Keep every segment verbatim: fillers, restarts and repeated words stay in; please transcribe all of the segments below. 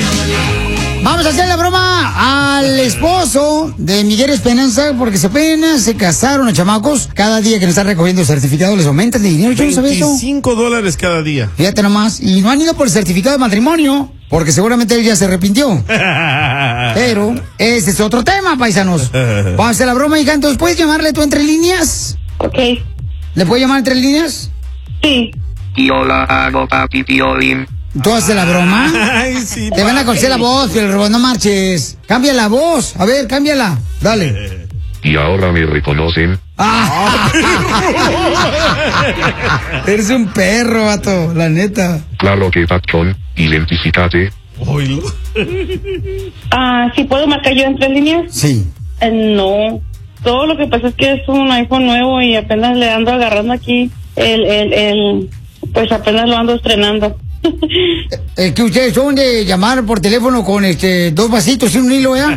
Vamos a hacer la broma al esposo de Miguel Esperanza, porque se apenas se casaron los chamacos. Cada día que nos están recogiendo el certificado les aumentan de dinero. Yo no sabía eso. veinticinco dólares cada día. Fíjate nomás. Y no han ido por el certificado de matrimonio, porque seguramente él ya se arrepintió. Pero ese es otro tema, paisanos. Vamos a hacer la broma, hija. Entonces, ¿puedes llamarle tú entre líneas? Ok. ¿Le puedes llamar entre líneas? Sí. Yo la hago, papi Piolín. ¿Tú haces la broma? Ay, sí, Te van a conocer la voz, pero no marches. Cambia la voz. A ver, cámbiala. Dale. Y ahora me reconocen. Ah. Eres un perro, vato, la neta. Claro que patrón, identificate. Oílo. Ah, ¿sí puedo marcar yo en tres líneas? Sí. Eh, no. Todo lo que pasa es que es un iPhone nuevo y apenas le ando agarrando aquí el, el, el, pues apenas lo ando estrenando. Es que ustedes son de llamar por teléfono con este dos vasitos y un hilo, ¿ya?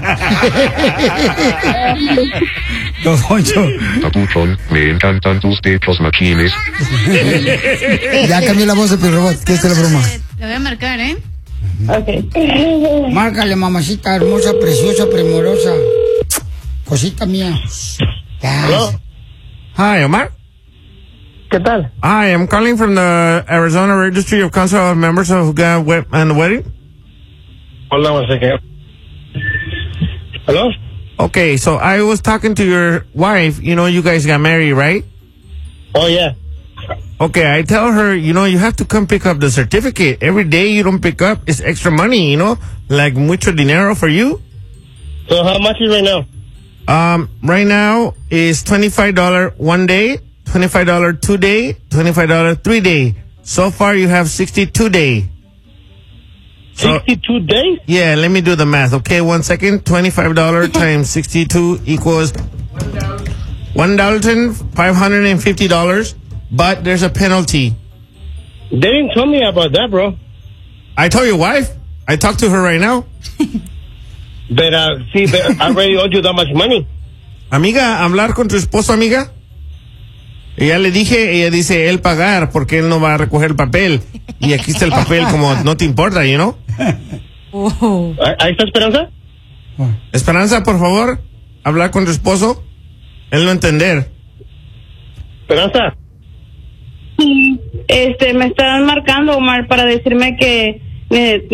Don Poncho. Papuchón, me encantan tus pechos machines. Ya cambió la voz de Pedro Robot. ¿Qué es la broma? Le voy a marcar, ¿eh? Ok. Márcale, mamacita hermosa, preciosa, primorosa. Cosita mía. Hello? Hi, Omar. ¿Qué tal? Hi, I'm calling from the Arizona Registry of Council of Members of God Wed- and the Wedding. Hold on a second. Hello? Okay, so I was talking to your wife. You know, you guys got married, right? Oh, yeah. Okay, I tell her, you know, you have to come pick up the certificate. Every day you don't pick up, it's extra money, you know? Like mucho dinero for you. So how much is right now? Um, right now is twenty-five dollars one day, twenty-five dollars two day, twenty-five dollars three day. So far you have sixty-two day. So, sixty-two days? yeah, let me do the math. Okay, one second. twenty-five dollars times sixty-two equals one thousand five hundred fifty dollars, but there's a penalty. They didn't tell me about that, bro. I told your wife. I talked to her right now. But, uh, see, but I already owed you that much money. Amiga, hablar con tu esposo, amiga. Y ya le dije, ella dice, él pagar, porque él no va a recoger el papel. Y aquí está el papel, como no te importa, you know? Oh. ¿Ahí está Esperanza? Esperanza, por favor, hablar con tu esposo. Él no entender. Esperanza. Este, me están marcando, Omar, para decirme que eh,